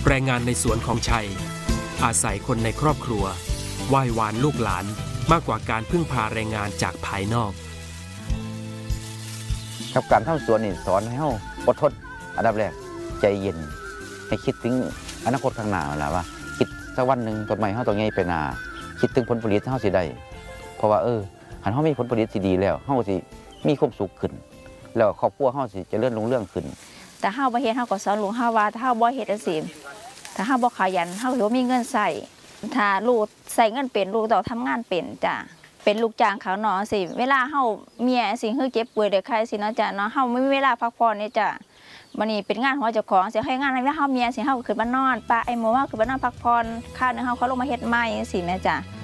แรงงานในสวนของชัยอาศัยคนในครอบครัวไหว้วานลูกหลานมากกว่าการพึ่งพาแรงงานจากภายนอกกับการทำสวนนี่สอนให้เราอดทนอันดับแรกใจเย็นให้คิดถึงอนาคตข้างหน้าแล้วว่าคิดสักวันหนึ่งต้นไม้เราต้องใหญ่ไปนาคิดถึงผลผลิตเราสิได้เพราะว่าหันเรามีผลผลิตที่ดีแล้วเราสิมีความสุขขึ้นแล้วครอบครัวเราสิเจริญรุ่งเรืองขึ้นแต่เราบ่เฮ็ดเราก็สอนลูกเราว่าถ้าเราบ่เฮ็ดจังซี่ถ้าเราบ่ขยันเราสิบ่มีเงินใช้ถ้าลูกใช้เงินเป็นลูกต้องทำงานเป็นจ้ะเป็นลูกจ้างเขาเนาะสิเวลาเฮาเมียสิคือเจ็บป่วยได้ไข้สิเนาะจ้ะเนาะเฮาไม่มีเวลาพักผ่อนนี่จ้ะมื้อนี้เป็นงานของเจ้าของสิให้งานให้เฮาเมียสิเฮาขึ้นมานอนป้าไอ้หมูเฮาขึ้นมานอนพักผ่อนข้าวนึงเฮาเขาลงมาเฮ็ดใหม่จังซี่แม่จ้ะ